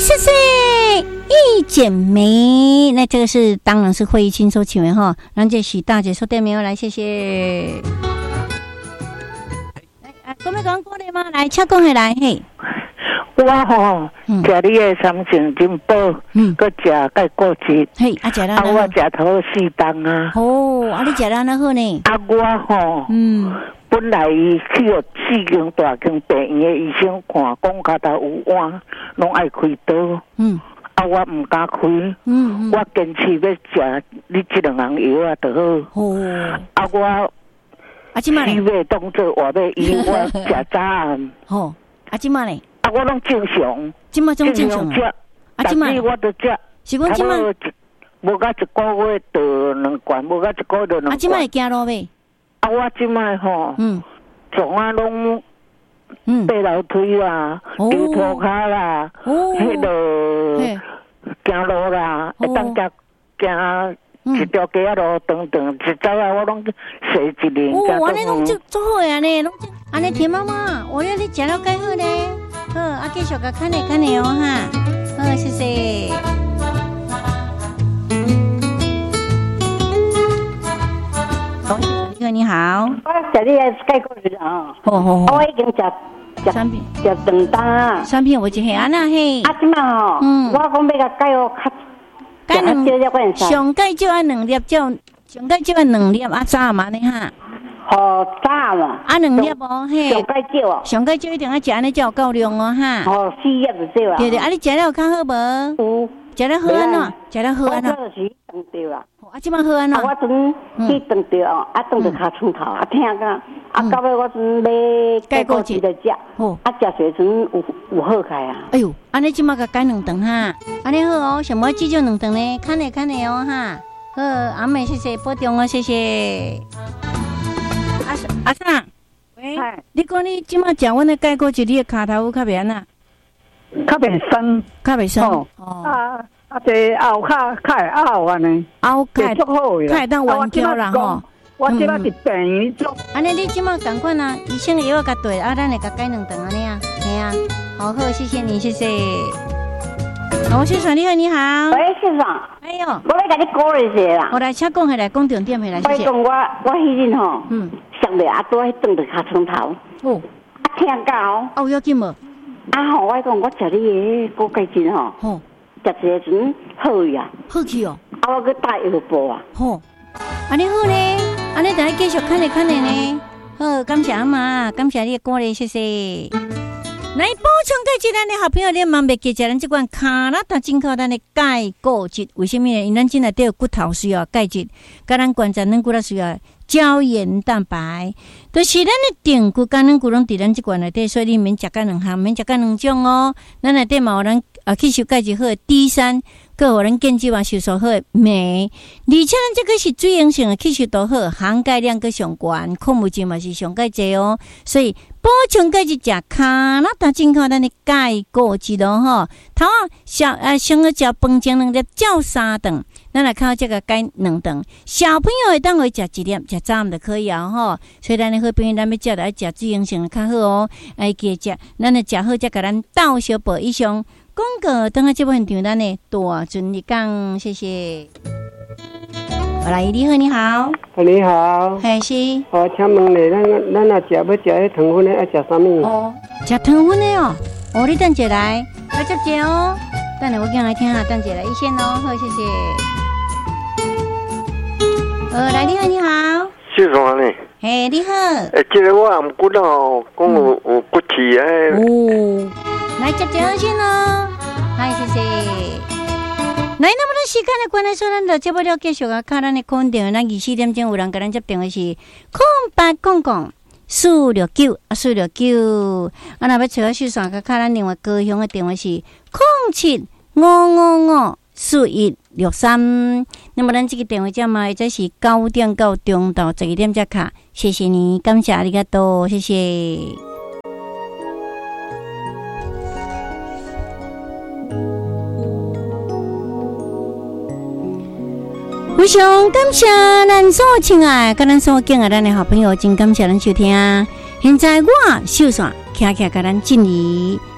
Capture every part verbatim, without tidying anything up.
谢谢一剪梅，那这个是当然是会议亲收请人哈，让这许大姐说对没有？来，谢谢。来，讲要讲过来吗？来，请讲下来嘿。 我吼，食你的三成金宝，嗯，搁食钙果汁， 嘿，啊，食了， 啊，我食头四档啊。 哦，啊，你食了那好呢？ 啊，我吼，嗯，本来去有四间大间病院的医生看，讲脚头有弯，拢爱开刀，嗯，啊，我唔敢开，嗯嗯，我坚持要食你这两样药啊，就好。哦，啊，我啊，即摆呢？四月当做活要医，我食早暗。 哦，啊，即摆呢？ 啊，我拢正常， 即马种正常啊！啊，即马我都食， 是讲即马无甲一个月得两罐，无甲一个月得两罐。 啊，即马会行路未？ 啊，我即马吼，嗯，从啊拢，嗯，爬楼梯啦，丢涂骹啦，哦，迄个行路啦，会当行行一条街啊路长长，一早啊我拢洗一年。 哦，安尼拢做做好呀呢，拢安尼田妈妈，我咧你食了介好呢。好，啊，继续个看你看你哦哈，好，谢谢。你好，你好。 我食你的钙果汁啊。 哦哦。 我已经食食三片， 食两单。 三片我就系安那嘿。 啊，即嘛吼，嗯，我讲要甲钙哦较。 钙两粒，上钙就按两粒，就上钙就按两粒啊，早嘛呢哈。 哦，早嘛， 啊，两粒无嘿， 上钙少哦， 上钙少一定要食安尼才有够量哦哈。 哦，四粒就少啊。 对对，啊，你食了有较好无？有，食了好安怎？食了好安怎？ 我就是断掉啦。 啊，即摆好安怎？ 我阵去断掉哦，啊，断到骹床头，啊，听个，啊，到尾我阵买钙果汁来食，哦，啊，食水阵有有好开啊。 哎呦，安尼即摆甲改两顿哈，安尼好哦，想要记住两顿呢，看咧看咧哦哈。好，阿妹谢谢保重哦，谢谢。阿阿啥？喂，你讲你即马食阮的钙果汁，你的骹头有较袂安那？ 较袂酸， 较袂酸。 哦，啊啊，这后骹较会拗安尼， 后骹足好个， 较会当弯腰啦吼。 我即摆是病院做。 安尼你即马共款啊？医生的药甲对，啊，咱会甲改两顿安尼啊，系啊。好好，谢谢你，谢谢。王先生，你好，你好。 喂，先生。 哎呦， 我来甲你讲一下啦。 我来，请讲下来，讲重点下来，谢谢。 我讲我我迄阵吼，嗯，上袂啊，拄喺转到骹床头。哦。啊，听到。哦， 要紧无？ 啊吼，我讲我食你个果钙汁吼。吼。食一个阵好呀。 好去哦。 啊，我去打药包啊。 吼。安尼好呢，安尼等下继续看咧看咧呢。好，感谢阿妈，感谢你的鼓励，谢谢。来补充钙质，咱的好朋友，你万袂记食咱这款卡拉达进口咱的钙果汁，为什么呢？因咱今内底有骨头需要钙质，甲咱关节软骨头需要胶原蛋白，都、就是咱的定骨、甲软骨拢伫咱这款内底，所以你免食甲两项，免食甲两种哦。咱内底嘛有咱啊吸收钙质好的 D 三，佮有咱健肌嘛吸收好的镁，而且咱这个是水溶性的吸收都好，含钙量佮上悬，矿物质嘛是上钙济哦，所以。补充钙质，食卡拉达进口咱的钙果汁咯吼。头啊，小呃，先去食饭前两粒，照三顿，咱来靠这个钙两顿。小朋友会当会食一粒，食早暗就可以啊吼。所以咱的好朋友，咱要食来食水溶性的较好哦。哎，记食，咱来食好，再甲咱倒小补以上。广告等下这部现场，咱的大顺利讲，谢谢。好来，你好，你好， 你好， 还是？ 哦，请问你，咱咱若食要食迄糖分的，爱食啥物？ 哦，食糖分的哦，哦，你等一下来，来接接哦。等下我讲来听下，等一下来一线哦，好，谢谢。呃，来，你好，你好， 是啥呢？ 嘿，你好。 诶，这个我也唔知道，讲有有骨气诶。 哦，来接接先哦，好，谢谢。来，那么咱时间的关系，所以咱就接不了继续啊，看咱的空调，咱二四点钟有人跟咱接电话是空八空空四六九啊四六九，啊，若要找我收线，甲看咱另外高雄的电话是空七五五五四一六三。那么咱这个电话号码或者是九点到中到十一点才卡，谢谢你，感谢ありがとう，谢谢。非常感谢咱所亲爱，甲咱所敬爱咱的好朋友，真感谢咱收听。现在我秀线，徛徛甲咱敬礼，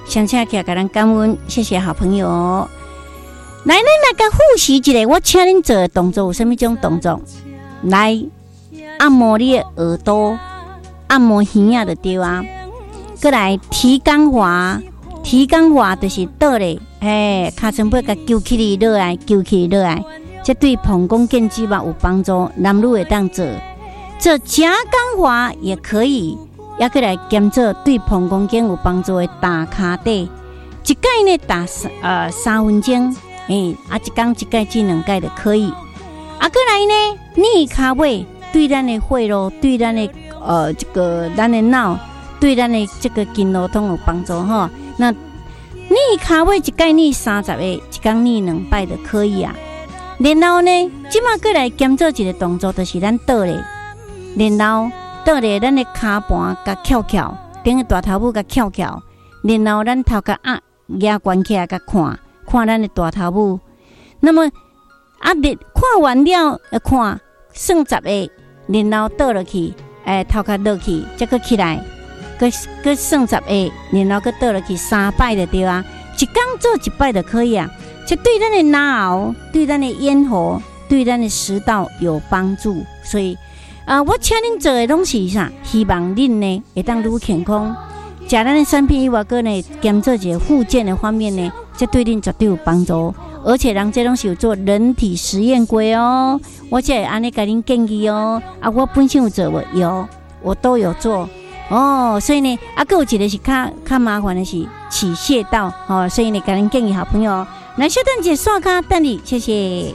相请起来给咱感恩，谢谢好朋友。来，咱来个复习一下，我请恁做的动作有什么种动作？来，按摩你的耳朵，按摩耳仔就对啊。过来提肛滑，提肛滑就是倒咧，哎，尻川背甲揪起你落来，揪起你落来，这对膀胱健肌嘛有帮助，男女会当做。做夹肛滑也可以，也可以来兼做对膀胱经有帮助的打卡底，一盖呢打呃三分钟。诶、欸，啊，一天一盖至两盖就可以。啊，过来呢，逆骹尾对咱的血路，对咱的呃这个咱的脑，对咱的这个筋络都有帮助哈。那逆骹尾一盖逆三十个，一天逆两摆就可以啊。然后呢，即马过来兼做一个动作，就是咱倒咧，然后倒咧咱的骹盘甲翘翘，顶个大头部甲翘翘，然后咱头壳啊压关起来甲看。看咱的大头部，那么啊，看完了看算十个，然后倒落去，诶、欸，头壳落去，再个起来，个个算十个，然后个倒落去三摆就对啊。一天做一摆就可以啊。这对咱的脑、对咱的咽喉、对咱的食道有帮助。所以啊、呃，我请恁做的拢是啥？希望恁呢会当愈健康。食咱的产品以外，个呢兼做一个复健的方面呢，这对恁绝对有帮助。而且人这拢是有做人体实验过哦，我才会安尼给恁建议哦。啊，我本身有做无？有，我都有做哦。所以呢，啊，还有一个是较较麻烦的是起泻道哦，所以呢，给恁建议好朋友来小等姐刷卡等你，谢谢。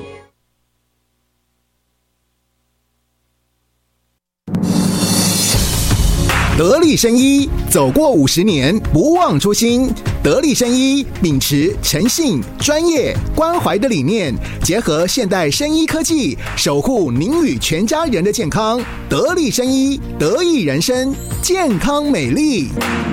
得力生医走过五十年，不忘初心。得力生医秉持诚信、专业、关怀的理念，结合现代生医科技，守护您与全家人的健康。得力生医，得益人生，健康美丽。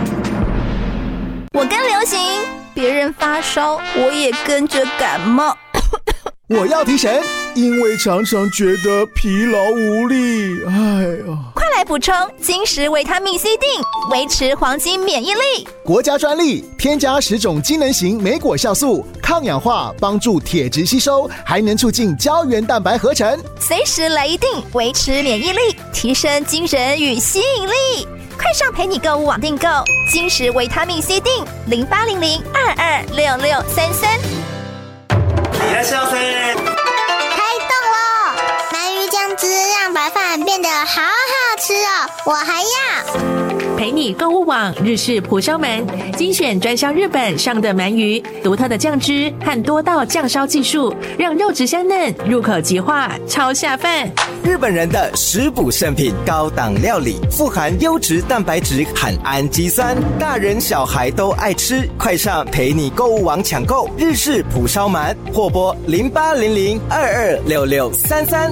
我跟流行，别人发烧，我也跟着感冒。 我要提神，因为常常觉得疲劳无力。哎呀！ 快来补充金石维他命 C 锭，维持黄金免疫力。 国家专利，添加十种机能型莓果酵素，抗氧化，帮助铁质吸收，还能促进胶原蛋白合成。 随时来一锭，维持免疫力，提升精神与吸引力。快上陪你购物网订购金石维他命 C 锭，零八零零二二六六三三。 いらっしゃいませ。 开动了！鳗鱼酱汁让白饭变得好好吃哦，我还要。 陪你购物网日式蒲烧鳗，精选专销日本上的鳗鱼，独特的酱汁和多道酱烧技术，让肉质香嫩，入口即化，超下饭。 日本人的食补圣品，高档料理，富含优质蛋白质和氨基酸，大人小孩都爱吃。快上陪你购物网抢购日式蒲烧鳗，或拨零八零零二二六六三三。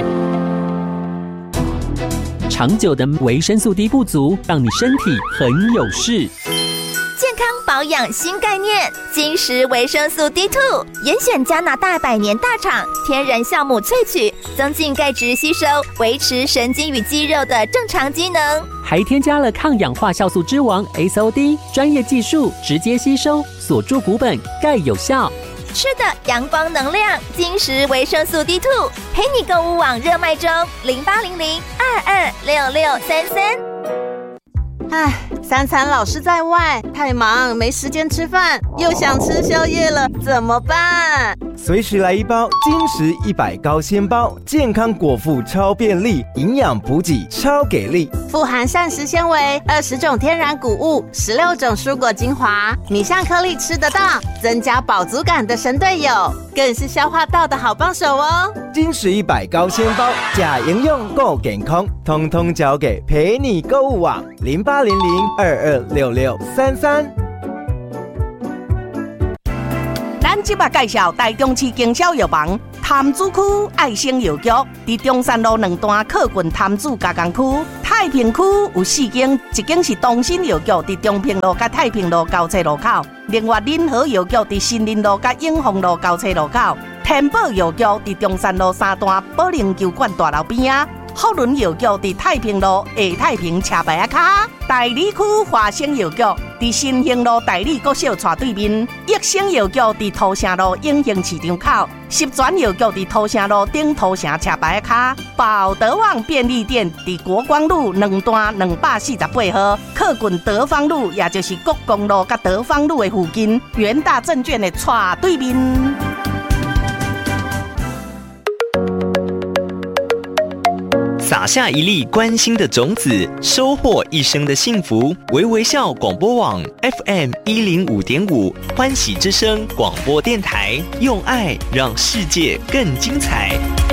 长久的维生素 D 不足，让你身体很有事。 健康保养新概念，金石维生素 D 二 严选加拿大百年大厂天然酵母萃取，增进钙质吸收，维持神经与肌肉的正常机能， 还添加了抗氧化酵素之王 S O D 专业技术，直接吸收，锁住骨本，钙有效。 吃的阳光能量，金石维生素 D 二 陪你购物网热卖中，零八零零二二六六三三。 唉，三餐老是在外，太忙没时间吃饭，又想吃宵夜了，怎么办？ 随时来一包金石一百高纤包，健康果腹超便利，营养补给超给力， 富含膳食纤维、二十种天然谷物、十六种蔬果精华，米香颗粒吃得到，增加饱足感的神队友，更是消化道的好帮手哦。 金石一百高纤包，假营养够健康，通通交给陪你购物网零八零零二二六六三三。 咱即摆介绍台中市经销药房潭子区爱生药局，伫中山路两段靠近潭子加工区。太平区有四间，一间是东新药局，伫中平路甲太平路交叉路口；另外仁和药局伫新林路甲永丰路交叉路口；天宝药局伫中山路三段保龄球馆大楼边啊；福伦药局伫太平路下太平车牌卡；大理区华生药局伫新兴路大理国小斜对面，益生药局伫土城路永兴市场口，十全药局伫土城路顶土城车牌卡，宝德旺便利店伫国光路两段两百四十八号，靠近德芳路，也就是国光路甲德芳路的附近，元大证券的斜对面。 撒下一粒关心的种子，收获一生的幸福。微微笑广播网 F M 一零五点五，欢喜之声广播电台，用爱让世界更精彩。